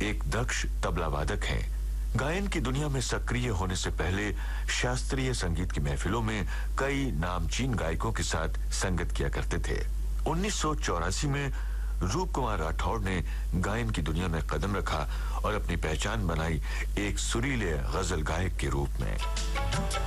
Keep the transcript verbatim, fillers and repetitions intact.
एक दक्ष तबला वादक हैं। गायन की दुनिया में सक्रिय होने से पहले शास्त्रीय संगीत की महफिलों में कई नामचीन गायकों के साथ संगत किया करते थे। उन्नीस सौ चौरासी में रूप कुमार राठौड़ ने गायन की दुनिया में कदम रखा और अपनी पहचान बनाई एक सुरीले गजल गायक के रूप में।